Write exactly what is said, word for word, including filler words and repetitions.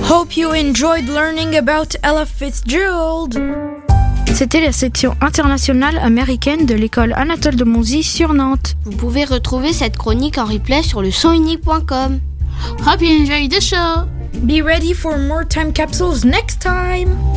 Hope you enjoyed learning about Ella Fitzgerald. C'était la section internationale américaine de l'école Anatole de Monzie sur Nantes. Vous pouvez retrouver cette chronique en replay sur le son unique point com. Hope you enjoyed the show. Be ready for more time capsules next time.